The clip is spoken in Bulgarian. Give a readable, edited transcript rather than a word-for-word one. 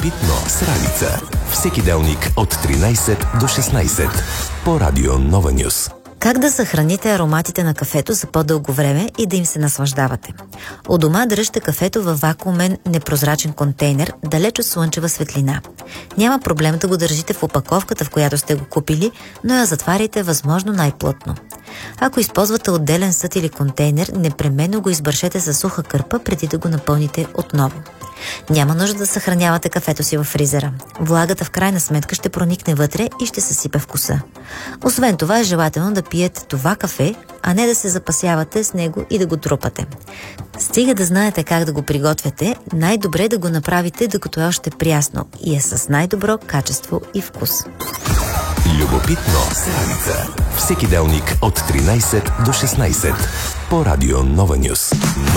Любопитно с Ралица. Всеки делник от 13 до 16 по Радио Нова Нюс. Как да съхраните ароматите на кафето за по-дълго време и да им се наслаждавате? У дома дръжте кафето във вакуумен непрозрачен контейнер, далеч от слънчева светлина. Няма проблем да го държите в опаковката, в която сте го купили, но я затваряйте възможно най-плътно. Ако използвате отделен съд или контейнер, непременно го избършете със суха кърпа, преди да го напълните отново. Няма нужда да съхранявате кафето си във фризера. Влагата в крайна сметка ще проникне вътре и ще съсипе вкуса. Освен това е желателно да пиете това кафе, а не да се запасявате с него и да го трупате. Стига да знаете как да го приготвяте, най-добре е да го направите докато е още прясно и е с най-добро качество и вкус. Любопитно с Ралица. Всеки делник от 13 до 16 по Радио Нова Нюс.